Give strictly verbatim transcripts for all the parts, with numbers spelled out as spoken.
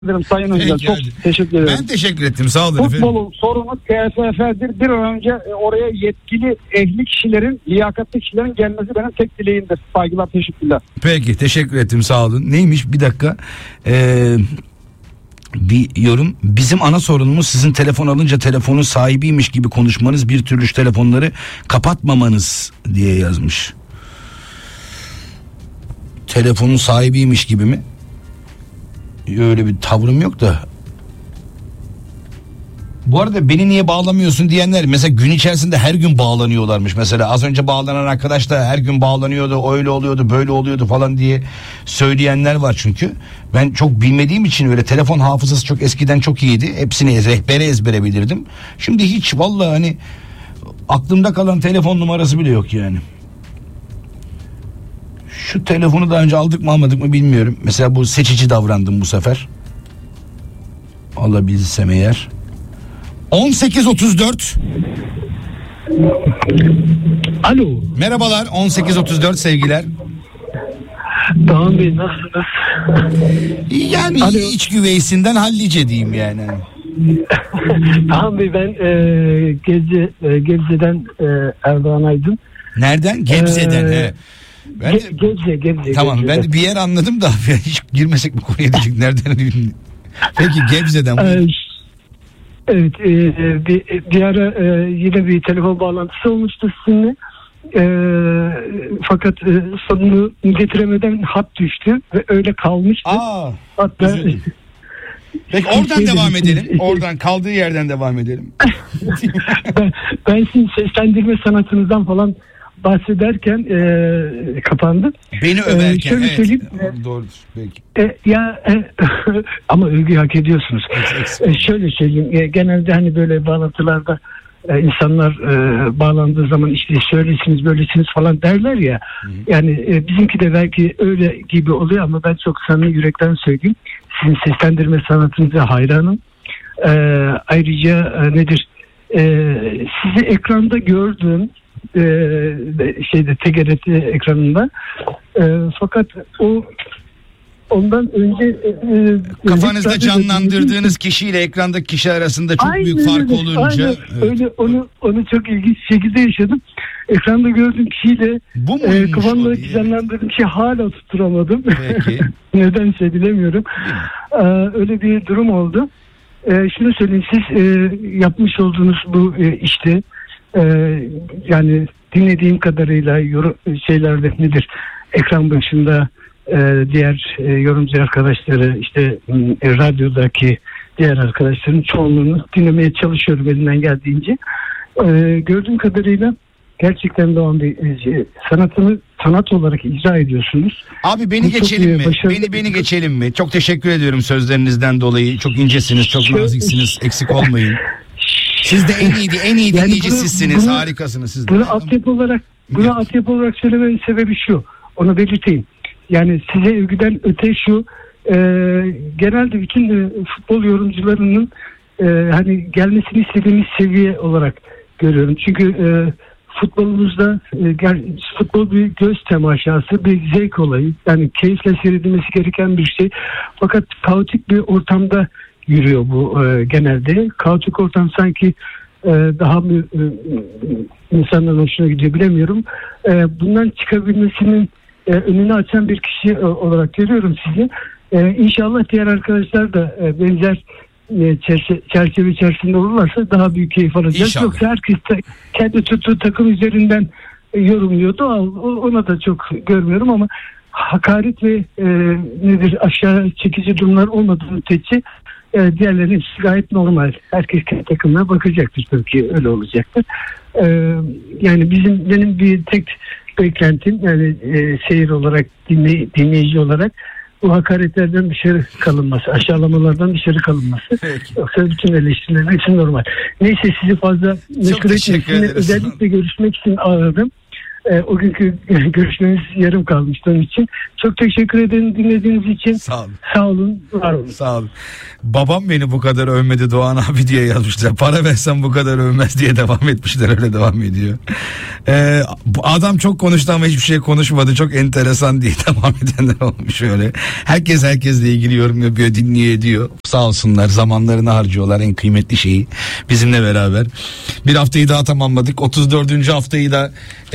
ederim Sayın Özel. Çok hadi. teşekkür ederim. Ben teşekkür ettim. Sağ olun efendim. Futbolun sorunu T F F'dir. Bir an önce oraya yetkili ehli kişilerin, liyakatli kişilerin gelmesi benim tek dileğimdir. Saygılar, teşekkürler. Peki, teşekkür ettim. Sağ olun. Neymiş? Bir dakika. Eee... Bir yorum. Bizim ana sorunumuz sizin telefon alınca telefonun sahibiymiş gibi konuşmanız, bir türlü şu telefonları kapatmamanız diye yazmış. Telefonun sahibiymiş gibi mi? Öyle bir tavrım yok da. Bu arada beni niye bağlamıyorsun diyenler mesela gün içerisinde her gün bağlanıyorlarmış. Mesela az önce bağlanan arkadaş da her gün bağlanıyordu, öyle oluyordu, böyle oluyordu falan diye söyleyenler var çünkü. Ben çok bilmediğim için öyle telefon hafızası çok eskiden çok iyiydi. Hepsini rehbere ezbere bilirdim. Şimdi hiç vallahi hani aklımda kalan telefon numarası bile yok yani. Şu telefonu daha önce aldık mı almadık mı bilmiyorum. Mesela bu seçici davrandım bu sefer. Alabilsem eğer. on sekiz otuz dört. Alo. Merhabalar, on sekiz otuz dört sevgiler. Doğan Bey nasılsınız? Yani Alo. iç güveysinden hallice diyeyim yani. Doğan Bey ben e, Gebze, e, Gebze'den e, Erdoğan Aydın. Nereden? Gebze'den. Ee, he. Ben de, Ge- Gebze, Gebze. tamam Gebze'den. ben de bir yer anladım da hiç girmesek mi konuya diyecek nereden bilmiyorum. Peki Gebze'den. Ee, evet e, bir, bir ara e, yine bir telefon bağlantısı olmuştu sizinle. E, fakat e, sonunu getiremeden hat düştü ve öyle kalmıştı. Aa, Hatta üzüldüm. Peki oradan Şey devam dedim, edelim. Oradan kaldığı yerden devam edelim. ben, ben sizin seslendirme sanatınızdan falan bahsederken e, kapandı. Beni överken. şöyle Evet. söyleyeyim. Doğrudur. Peki. E, ya e, ama övgü hak ediyorsunuz. E, şöyle söyleyeyim. E, genelde hani böyle bağlantılarda e, insanlar e, bağlandığı zaman işte şöylesiniz böylesiniz falan derler ya. Hı hı. Yani e, bizimki de belki öyle gibi oluyor ama ben çok samimi yürekten söyleyeyim. Sizin seslendirme sanatınıza hayranım. E, ayrıca e, nedir? E, sizi ekranda gördüm. E, şeyde T G R T ekranında. E, fakat o ondan önce e, kafanızda e, canlandırdığınız kişiyle ekrandaki kişi arasında çok aynen, büyük fark olunca aynen, evet. öyle onu onu çok ilginç şekilde yaşadım. Ekranda gördüğüm kişiyle e, kafamda canlandırdığım şey hala tutturamadım. Peki. Nedense bilemiyorum. E, öyle bir durum oldu. E, şunu söyleyeyim, siz e, yapmış olduğunuz bu e, işte e, yani dinlediğim kadarıyla yorum, şeylerde nedir? Ekran başında e, diğer e, yorumcu arkadaşları, işte e, radyodaki diğer arkadaşların çoğunluğunu dinlemeye çalışıyorum elimden geldiğince. E, gördüğüm kadarıyla gerçekten Doğan Bey e, sanatını sanat olarak icra ediyorsunuz. Abi beni Bu geçelim mi? başarılı... Beni beni geçelim mi? Çok teşekkür ediyorum sözlerinizden dolayı. Çok incesiniz, çok Şöyle... naziksiniz. Eksik olmayın. Siz de en iyi, en iyi yani dinleyici bunu, sizsiniz. Bunu, harikasınız siz de. Bunu altyapı olarak, bunu altyapı olarak söylememin sebebi şu. Onu belirteyim. Yani size övgüden öte şu. E, genelde bütün e, futbol yorumcularının e, hani gelmesini istediğimiz seviye olarak görüyorum. Çünkü e, futbolumuzda e, gel, futbol bir göz temaşası, bir zevk olayı. Yani keyifle seyredilmesi gereken bir şey. Fakat kaotik bir ortamda yürüyor bu e, genelde. Kaotik ortam sanki e, daha mı e, insanların hoşuna gidiyor bilemiyorum. E, bundan çıkabilmesinin e, önünü açan bir kişi e, olarak görüyorum sizi. E, İnşallah diğer arkadaşlar da e, benzer e, çerçeve, çerçeve içerisinde olurlarsa daha büyük keyif alacak. İnşallah. Yoksa herkes de kendi tuttuğu takım üzerinden e, yorumluyor. Doğal, ona da çok görmüyorum ama hakaret ve e, nedir aşağı çekici durumlar olmadığı müddetçe e, diğerlerinin hepsi gayet normal. Herkes kendi takımına bakacaktır, tabii ki öyle olacaktır. E, yani bizim benim bir tek beklentim yani e, seyir olarak dinley, dinleyici olarak bu hakaretlerden dışarı kalınması, aşağılamalardan dışarı kalınması. Peki. Yoksa bütün eleştirilerin hepsi normal. Neyse sizi fazla meşgul etmeyin. Özellikle görüşmek için aradım. e, o günkü görüşmemiz yarım kalmıştı onun için. Çok teşekkür ederim dinlediğiniz için. Sağ olun. Sağ olun, var olun. Sağ olun. Babam beni bu kadar övmedi Doğan abi diye yazmışlar. Para versem bu kadar övmez diye devam etmişler. Öyle devam ediyor. Ee, adam çok konuştu ama hiçbir şey konuşmadı. Çok enteresan diye devam edenler olmuş öyle. Herkes herkesle ilgili yorum yapıyor, dinliyor, ediyor. Sağ olsunlar, zamanlarını harcıyorlar, en kıymetli şeyi bizimle beraber. Bir haftayı daha tamamladık. otuz dördüncü haftayı da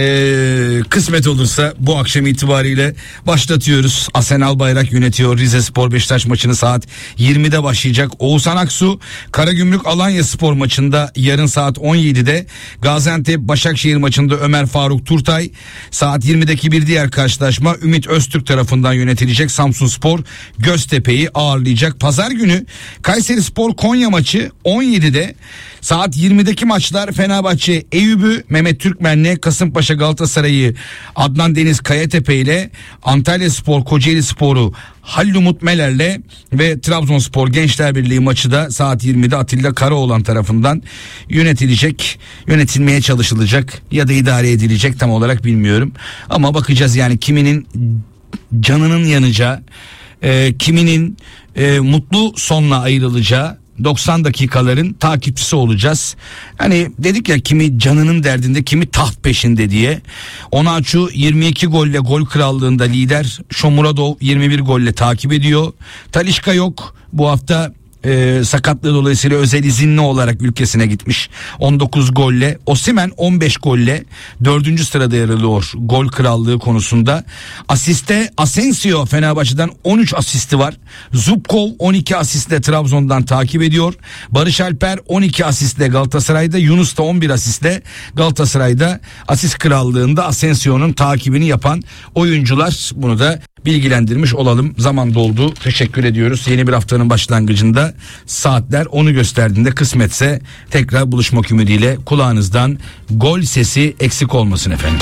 ee, kısmet olursa bu akşam itibariyle başlatıyoruz. Asen Albayrak yönetiyor Rize Spor Beşiktaş maçını saat yirmide başlayacak. Oğuzhan Aksu Karagümrük Alanya Spor maçında yarın saat on yedide, Gaziantep Başakşehir maçında Ömer Faruk Turtay, saat yirmideki bir diğer karşılaşma Ümit Öztürk tarafından yönetilecek. Samsunspor Göztepe'yi ağırlayacak. Pazar günü Kayserispor Konya maçı on yedide, saat yirmideki maçlar Fenerbahçe Eyüp'ü Mehmet Türkmen'le, Kasımpaşa Galatasaray'ı Adnan Deniz Kayatepe ile, Antalyaspor Kocaeli Spor'u Halil Umut Meler'le ve Trabzonspor Gençler Birliği maçı da saat yirmide Atilla Karaoğlan tarafından yönetilecek, yönetilmeye çalışılacak ya da idare edilecek, tam olarak bilmiyorum. Ama bakacağız yani kiminin canının yanacağı, e, kiminin e, mutlu sonla ayrılacağı doksan dakikaların takipçisi olacağız. Hani dedik ya, kimi canının derdinde, kimi taht peşinde diye. Onaçu yirmi iki golle gol krallığında lider. Shomurodov yirmi bir golle takip ediyor. Talisca yok bu hafta. Ee, sakatlığı dolayısıyla özel izinli olarak ülkesine gitmiş, on dokuz golle. Osimhen on beş golle dördüncü sırada yer alıyor gol krallığı konusunda. Asiste Asensio Fenerbahçe'den on üç asisti var. Zubkov on iki asistle Trabzon'dan takip ediyor. Barış Alper on iki asistle Galatasaray'da. Yunus da on bir asistle Galatasaray'da asist krallığında Asensio'nun takibini yapan oyuncular. Bunu da bilgilendirmiş olalım. Zaman doldu. Teşekkür ediyoruz. Yeni bir haftanın başlangıcında saatler onu gösterdiğinde kısmetse tekrar buluşmak ümidiyle kulağınızdan gol sesi eksik olmasın efendim.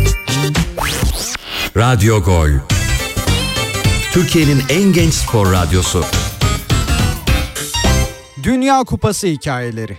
Radyo Gol. Türkiye'nin en genç spor radyosu. Dünya Kupası hikayeleri.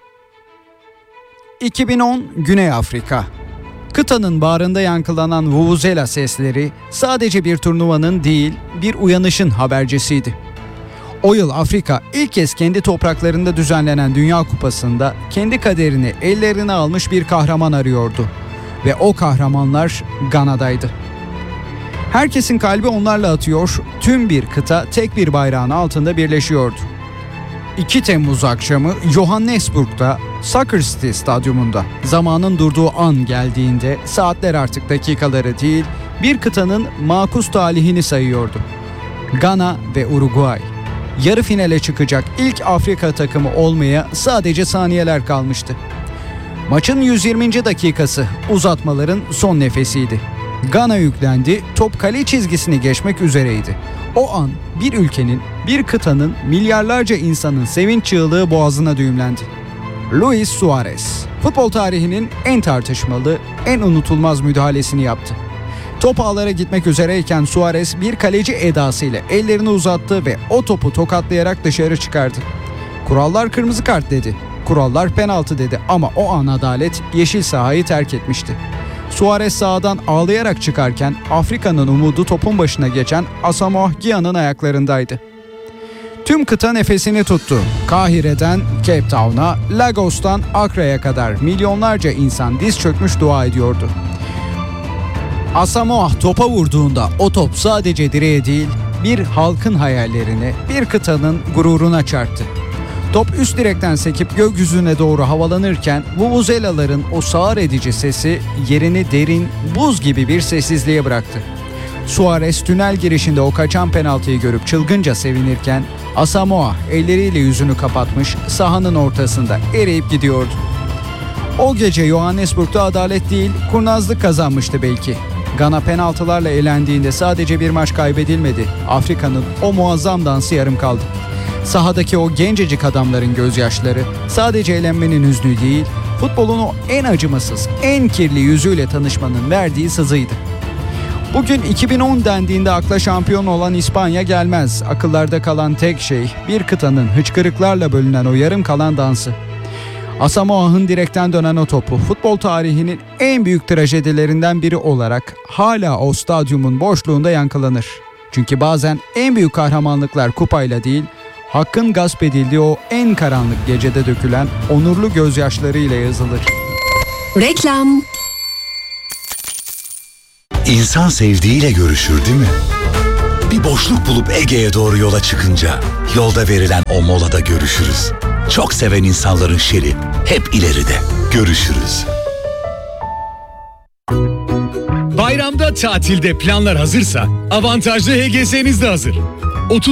iki bin on Güney Afrika. Kıtanın bağrında yankılanan vuvuzela sesleri sadece bir turnuvanın değil, bir uyanışın habercisiydi. O yıl Afrika ilk kez kendi topraklarında düzenlenen Dünya Kupası'nda kendi kaderini ellerine almış bir kahraman arıyordu. Ve o kahramanlar Gana'daydı. Herkesin kalbi onlarla atıyor, tüm bir kıta tek bir bayrağın altında birleşiyordu. iki Temmuz akşamı Johannesburg'da Soccer City stadyumunda zamanın durduğu an geldiğinde saatler artık dakikaları değil, bir kıtanın makus talihini sayıyordu. Gana ve Uruguay. Yarı finale çıkacak ilk Afrika takımı olmaya sadece saniyeler kalmıştı. Maçın yüz yirminci dakikası uzatmaların son nefesiydi. Gana yüklendi, top kale çizgisini geçmek üzereydi. O an bir ülkenin, bir kıtanın, milyarlarca insanın sevinç çığlığı boğazına düğümlendi. Luis Suarez, futbol tarihinin en tartışmalı, en unutulmaz müdahalesini yaptı. Top ağlara gitmek üzereyken Suarez bir kaleci edasıyla ellerini uzattı ve o topu tokatlayarak dışarı çıkardı. Kurallar kırmızı kart dedi, kurallar penaltı dedi ama o an adalet yeşil sahayı terk etmişti. Suarez sahadan ağlayarak çıkarken Afrika'nın umudu topun başına geçen Asamoah Gyan'ın ayaklarındaydı. Tüm kıta nefesini tuttu. Kahire'den Cape Town'a, Lagos'tan Akra'ya kadar milyonlarca insan diz çökmüş dua ediyordu. Asamoah topa vurduğunda o top sadece direğe değil, bir halkın hayallerine, bir kıtanın gururuna çarptı. Top üst direkten sekip gökyüzüne doğru havalanırken vuvuzelaların o sağır edici sesi yerini derin, buz gibi bir sessizliğe bıraktı. Suarez tünel girişinde o kaçan penaltıyı görüp çılgınca sevinirken Asamoah elleriyle yüzünü kapatmış, sahanın ortasında eriyip gidiyordu. O gece Johannesburg'da adalet değil, kurnazlık kazanmıştı belki. Gana penaltılarla elendiğinde sadece bir maç kaybedilmedi. Afrika'nın o muazzam dansı yarım kaldı. Sahadaki o gencecik adamların gözyaşları sadece elenmenin hüznü değil, futbolun o en acımasız, en kirli yüzüyle tanışmanın verdiği sızıydı. Bugün iki bin on dendiğinde akla şampiyon olan İspanya gelmez. Akıllarda kalan tek şey bir kıtanın hıçkırıklarla bölünen o yarım kalan dansı. Asamoah'ın direkten dönen o topu futbol tarihinin en büyük trajedilerinden biri olarak hala o stadyumun boşluğunda yankılanır. Çünkü bazen en büyük kahramanlıklar kupayla değil, hakkın gasp edildiği o en karanlık gecede dökülen onurlu gözyaşlarıyla yazılır. Reklam. İnsan sevdiğiyle görüşür değil mi? Bir boşluk bulup Ege'ye doğru yola çıkınca yolda verilen o molada görüşürüz. Çok seven insanların şeri hep ileride. Görüşürüz. Bayramda tatilde planlar hazırsa avantajlı H G S'niz de hazır.